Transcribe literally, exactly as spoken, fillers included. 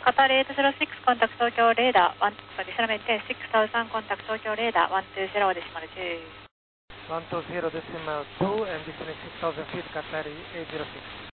Qatar eight zero six, contact Tokyo radar, one, sorry, maintain six thousand, contact Tokyo radar, one two zero decimal two. one two zero decimal two, and descending six thousand feet, Qatar eight zero six.